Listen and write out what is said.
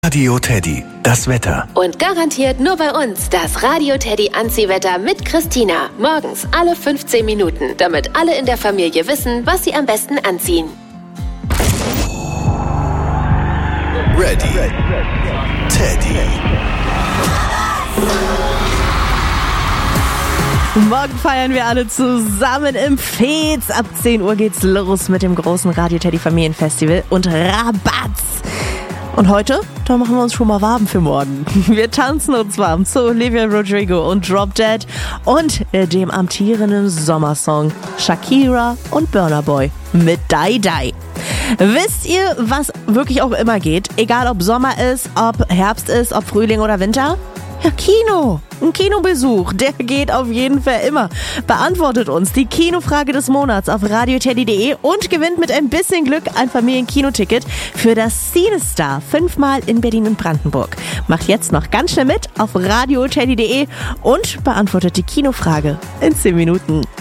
Radio Teddy, das Wetter. Und garantiert nur bei uns das Radio Teddy Anziehwetter mit Christina. Morgens alle 15 Minuten, damit alle in der Familie wissen, was sie am besten anziehen. Ready. Teddy. Morgen feiern wir alle zusammen im Fez. Ab 10 Uhr geht's los mit dem großen Radio Teddy Familienfestival und Rabatz. Und heute, da machen wir uns schon mal warm für morgen. Wir tanzen uns warm zu Olivia Rodrigo und Drop Dead und dem amtierenden Sommersong Shakira und Burna Boy mit Die Die. Wisst ihr, was wirklich auch immer geht? Egal ob Sommer ist, ob Herbst ist, ob Frühling oder Winter? Ja, Kino. Ein Kinobesuch, der geht auf jeden Fall immer. Beantwortet uns die Kinofrage des Monats auf radioteddy.de und gewinnt mit ein bisschen Glück ein Familienkinoticket für das CineStar 5-mal in Berlin und Brandenburg. Macht jetzt noch ganz schnell mit auf radioteddy.de und beantwortet die Kinofrage in 10 Minuten.